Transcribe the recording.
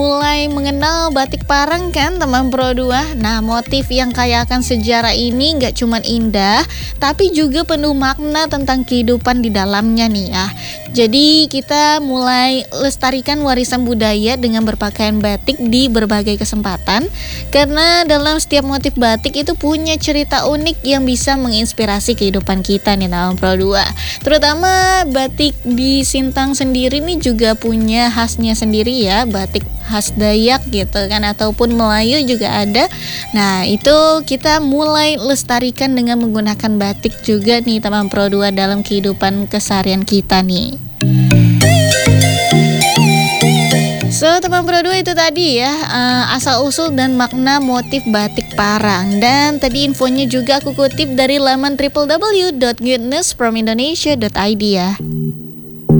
Mulai mengenal batik Parang kan teman Pro 2? Nah, motif yang kaya akan sejarah ini nggak cuma indah, tapi juga penuh makna tentang kehidupan di dalamnya nih ya. Jadi kita mulai lestarikan warisan budaya dengan berpakaian batik di berbagai kesempatan, karena dalam setiap motif batik itu punya cerita unik yang bisa menginspirasi kehidupan kita nih teman Pro 2. Terutama batik di Sintang sendiri nih juga punya khasnya sendiri ya, batik khas Dayak gitu kan, ataupun Melayu juga ada. Nah, itu kita mulai lestarikan dengan menggunakan batik juga nih teman Pro 2 dalam kehidupan keseharian kita nih. So, teman Pro 2 itu tadi ya asal-usul dan makna motif batik Parang. Dan tadi infonya juga aku kutip dari laman www.goodnessfromindonesia.id ya.